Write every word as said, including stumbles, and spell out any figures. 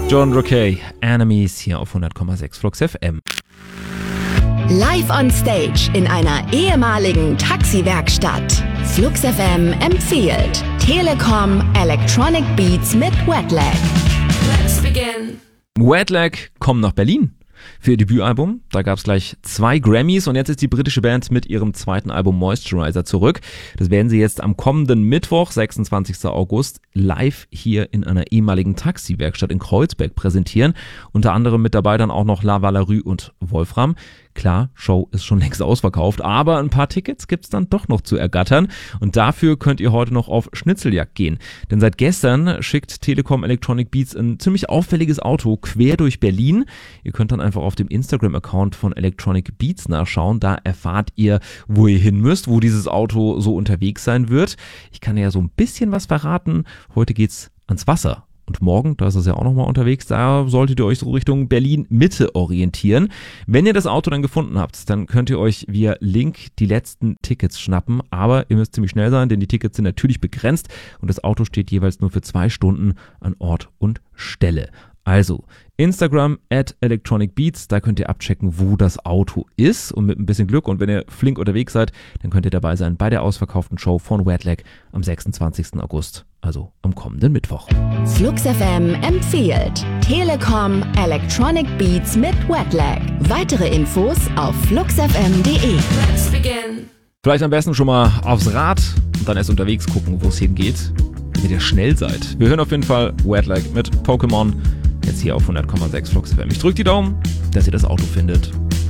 John Rockey, Enemies hier auf hundert Komma sechs Flux F M. Live on Stage in einer ehemaligen Taxiwerkstatt. Flux F M empfiehlt Telekom Electronic Beats mit Wetlag. Let's begin. Wetlag kommen nach Berlin für ihr Debütalbum. Da gab es gleich zwei Grammys und jetzt ist die britische Band mit ihrem zweiten Album Moisturizer zurück. Das werden sie jetzt am kommenden Mittwoch, sechsundzwanzigsten August, live hier in einer ehemaligen Taxiwerkstatt in Kreuzberg präsentieren. Unter anderem mit dabei dann auch noch La Valerie und Wolfram. Klar, Show ist schon längst ausverkauft, aber ein paar Tickets gibt's dann doch noch zu ergattern und dafür könnt ihr heute noch auf Schnitzeljagd gehen. Denn seit gestern schickt Telekom Electronic Beats ein ziemlich auffälliges Auto quer durch Berlin. Ihr könnt dann einfach auf dem Instagram-Account von Electronic Beats nachschauen, da erfahrt ihr, wo ihr hin müsst, wo dieses Auto so unterwegs sein wird. Ich kann ja so ein bisschen was verraten, heute geht's ans Wasser. Und morgen, da ist es ja auch nochmal unterwegs, da solltet ihr euch so Richtung Berlin-Mitte orientieren. Wenn ihr das Auto dann gefunden habt, dann könnt ihr euch via Link die letzten Tickets schnappen. Aber ihr müsst ziemlich schnell sein, denn die Tickets sind natürlich begrenzt und das Auto steht jeweils nur für zwei Stunden an Ort und Stelle. Also Instagram at Electronic Beats, da könnt ihr abchecken, wo das Auto ist und mit ein bisschen Glück und wenn ihr flink unterwegs seid, dann könnt ihr dabei sein bei der ausverkauften Show von Wetlag am sechsundzwanzigsten August, also am kommenden Mittwoch. Flux F M empfiehlt Telekom Electronic Beats mit Wetlag. Weitere Infos auf flux f m punkt d e. Let's begin. Vielleicht am besten schon mal aufs Rad und dann erst unterwegs gucken, wo es hingeht, damit ihr schnell seid. Wir hören auf jeden Fall Wetlag mit Pokémon. Jetzt hier auf hundert Komma sechs Flux F M. Ich drücke die Daumen, dass ihr das Auto findet